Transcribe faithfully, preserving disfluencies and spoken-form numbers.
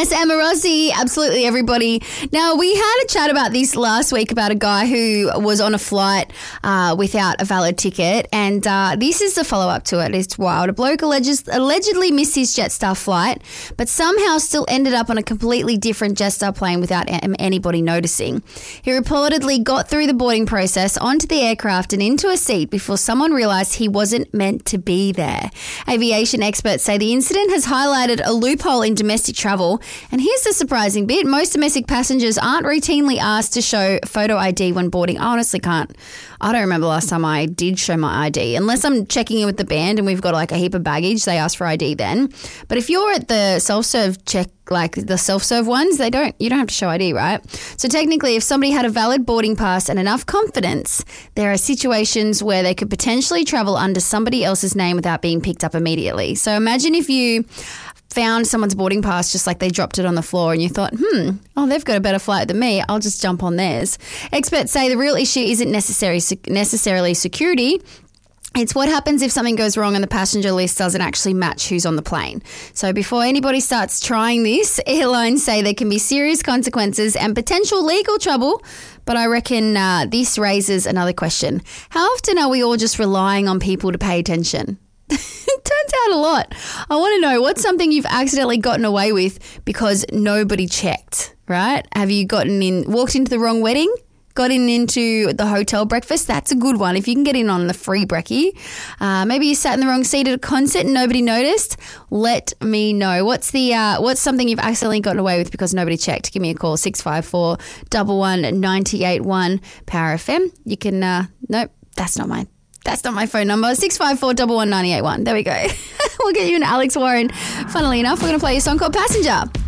Yes, Emma Rossi, absolutely everybody. Now, we had a chat about this last week about a guy who was on a flight uh, without a valid ticket, and uh, this is the follow-up to it. It's wild. A bloke alleges, allegedly missed his Jetstar flight, but somehow still ended up on a completely different Jetstar plane without a- anybody noticing. He reportedly got through the boarding process, onto the aircraft and into a seat before someone realised he wasn't meant to be there. Aviation experts say the incident has highlighted a loophole in domestic travel. And here's the surprising bit. Most domestic passengers aren't routinely asked to show photo I D when boarding. I honestly can't. I don't remember last time I did show my I D. Unless I'm checking in with the band and we've got like a heap of baggage, they ask for I D then. But if you're at the self-serve check, like the self-serve ones, they don't, you don't have to show I D, right? So technically, if somebody had a valid boarding pass and enough confidence, there are situations where they could potentially travel under somebody else's name without being picked up immediately. So imagine if you found someone's boarding pass just like they dropped it on the floor and you thought, hmm, oh, they've got a better flight than me. I'll just jump on theirs. Experts say the real issue isn't necessary, necessarily security. It's what happens if something goes wrong and the passenger list doesn't actually match who's on the plane. So before anybody starts trying this, airlines say there can be serious consequences and potential legal trouble. But I reckon uh, this raises another question. How often are we all just relying on people to pay attention? It turns out a lot. I want to know, what's something you've accidentally gotten away with because nobody checked, right? Have you gotten in, walked into the wrong wedding? Gotten into the hotel breakfast? That's a good one. If you can get in on the free brekkie. Uh, maybe you sat in the wrong seat at a concert and nobody noticed. Let me know. What's the uh, what's something you've accidentally gotten away with because nobody checked? Give me a call, six five four, one one, nine eight one, Power F M. You can, uh, nope, that's not my That's not my phone number. six five four, one one, nine eight one. There we go. We'll get you an Alex Warren. Funnily enough, we're going to play a song called Passenger.